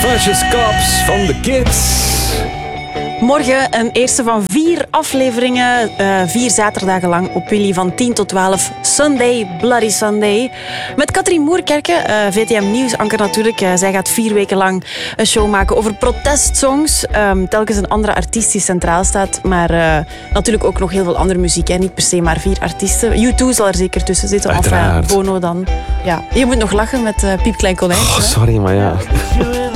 Vicious Cops van The Kids. Morgen een eerste van 4 afleveringen, 4 zaterdagen lang op Willy van 10 tot 12. Sunday, Bloody Sunday. Met Katrien Moerkerke, VTM Nieuwsanker natuurlijk. Zij gaat 4 weken lang een show maken over protestsongs. Telkens een andere artiest die centraal staat. Maar natuurlijk ook nog heel veel andere muziek. Hè. Niet per se maar 4 artiesten. U2 zal er zeker tussen zitten. Uiteraard. Bono dan. Ja. Je moet nog lachen met Piep Klein Konijn. Oh, sorry, maar ja.